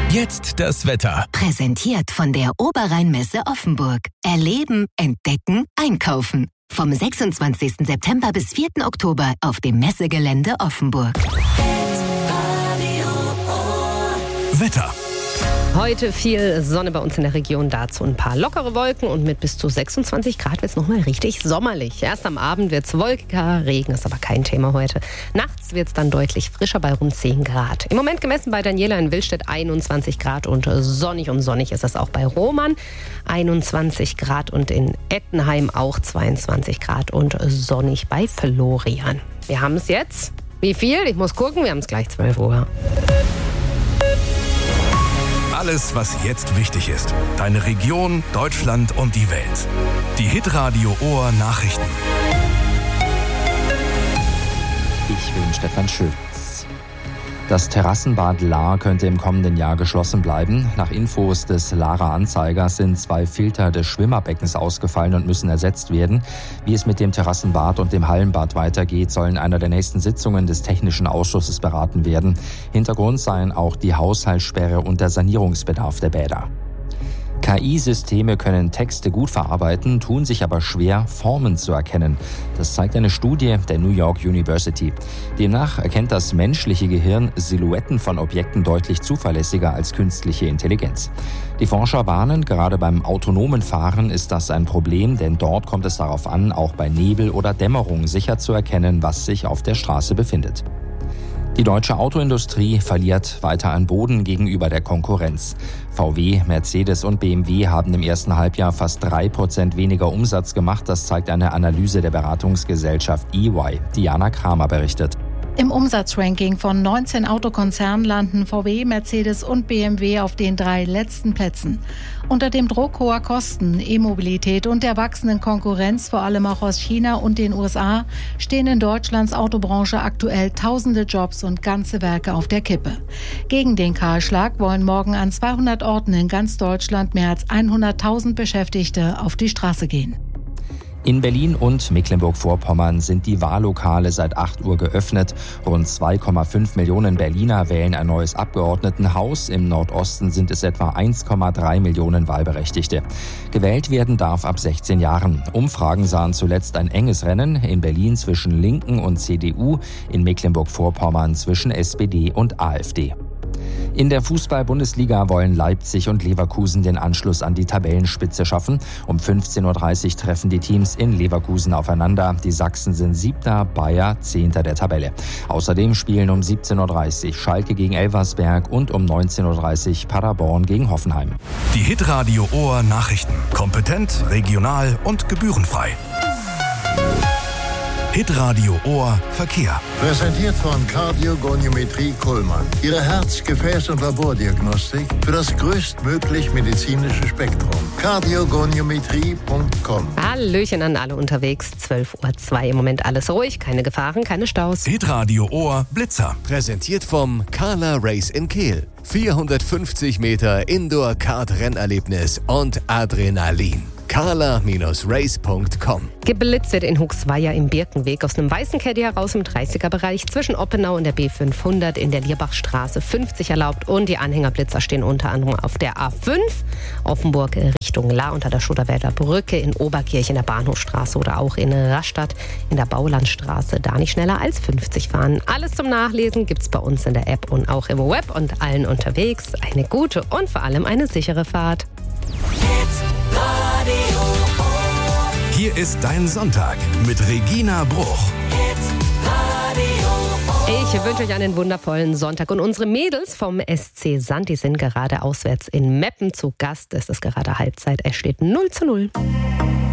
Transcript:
Jetzt das Wetter. Präsentiert von der Oberrheinmesse Offenburg. Erleben, entdecken, einkaufen. Vom 26. September bis 4. Oktober auf dem Messegelände Offenburg. Wetter. Heute viel Sonne bei uns in der Region, dazu ein paar lockere Wolken und mit bis zu 26 Grad wird es nochmal richtig sommerlich. Erst am Abend wird es wolkiger, Regen ist aber kein Thema heute. Nachts wird es dann deutlich frischer bei rund 10 Grad. Im Moment gemessen bei Daniela in Willstedt 21 Grad und sonnig ist es auch bei Roman. 21 Grad und in Ettenheim auch 22 Grad und sonnig bei Florian. Wir haben es jetzt. Wie viel? Ich muss gucken, wir haben es gleich 12 Uhr. Alles, was jetzt wichtig ist. Deine Region, Deutschland und die Welt. Die Hitradio Ohr Nachrichten. Ich bin Stefan Schütz. Das Terrassenbad Lahr könnte im kommenden Jahr geschlossen bleiben. Nach Infos des Lahrer Anzeigers sind 2 Filter des Schwimmerbeckens ausgefallen und müssen ersetzt werden. Wie es mit dem Terrassenbad und dem Hallenbad weitergeht, soll in einer der nächsten Sitzungen des Technischen Ausschusses beraten werden. Hintergrund seien auch die Haushaltssperre und der Sanierungsbedarf der Bäder. KI-Systeme können Texte gut verarbeiten, tun sich aber schwer, Formen zu erkennen. Das zeigt eine Studie der New York University. Demnach erkennt das menschliche Gehirn Silhouetten von Objekten deutlich zuverlässiger als künstliche Intelligenz. Die Forscher warnen, gerade beim autonomen Fahren ist das ein Problem, denn dort kommt es darauf an, auch bei Nebel oder Dämmerung sicher zu erkennen, was sich auf der Straße befindet. Die deutsche Autoindustrie verliert weiter an Boden gegenüber der Konkurrenz. VW, Mercedes und BMW haben im ersten Halbjahr fast 3% weniger Umsatz gemacht. Das zeigt eine Analyse der Beratungsgesellschaft EY. Diana Kramer berichtet. Im Umsatzranking von 19 Autokonzernen landen VW, Mercedes und BMW auf den 3 letzten Plätzen. Unter dem Druck hoher Kosten, E-Mobilität und der wachsenden Konkurrenz, vor allem auch aus China und den USA, stehen in Deutschlands Autobranche aktuell tausende Jobs und ganze Werke auf der Kippe. Gegen den Kahlschlag wollen morgen an 200 Orten in ganz Deutschland mehr als 100.000 Beschäftigte auf die Straße gehen. In Berlin und Mecklenburg-Vorpommern sind die Wahllokale seit 8 Uhr geöffnet. Rund 2,5 Millionen Berliner wählen ein neues Abgeordnetenhaus. Im Nordosten sind es etwa 1,3 Millionen Wahlberechtigte. Gewählt werden darf ab 16 Jahren. Umfragen sahen zuletzt ein enges Rennen. In Berlin zwischen Linken und CDU, in Mecklenburg-Vorpommern zwischen SPD und AfD. In der Fußball-Bundesliga wollen Leipzig und Leverkusen den Anschluss an die Tabellenspitze schaffen. Um 15.30 Uhr treffen die Teams in Leverkusen aufeinander. Die Sachsen sind 7., Bayer 10. der Tabelle. Außerdem spielen um 17.30 Uhr Schalke gegen Elversberg und um 19.30 Uhr Paderborn gegen Hoffenheim. Die Hitradio Ohr Nachrichten. Kompetent, regional und gebührenfrei. Hitradio Ohr Verkehr. Präsentiert von Kardiogoniometrie Kuhlmann. Ihre Herz-, Gefäß- und Labordiagnostik für das größtmöglich medizinische Spektrum. Kardiogoniometrie.com. Hallöchen an alle unterwegs. 12.02 Uhr. Im Moment alles ruhig, keine Gefahren, keine Staus. Hitradio Ohr Blitzer. Präsentiert vom Carla Race in Kehl. 450 Meter Indoor-Kart-Rennerlebnis und Adrenalin. carla-race.com. Geblitzt wird in Huxweier im Birkenweg aus einem weißen Caddy heraus im 30er-Bereich zwischen Oppenau und der B500 in der Lierbachstraße 50 erlaubt und die Anhängerblitzer stehen unter anderem auf der A5 Offenburg Richtung Lahr unter der Schutterwälder Brücke, in Oberkirch in der Bahnhofstraße oder auch in Rastatt in der Baulandstraße, da nicht schneller als 50 fahren. Alles zum Nachlesen gibt's bei uns in der App und auch im Web und allen unterwegs. Eine gute und vor allem eine sichere Fahrt. Hier ist dein Sonntag mit Regina Bruch. Ich wünsche euch einen wundervollen Sonntag. Und unsere Mädels vom SC Sand, die sind gerade auswärts in Meppen zu Gast. Es ist gerade Halbzeit. Es steht 0:0.